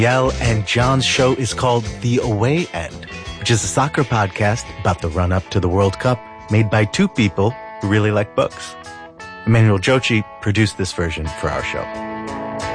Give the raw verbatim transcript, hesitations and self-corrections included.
Yell and John's show is called The Away End, which is a soccer podcast about the run-up to the World Cup made by two people who really like books. Emmanuel Jochi produced this version for our show.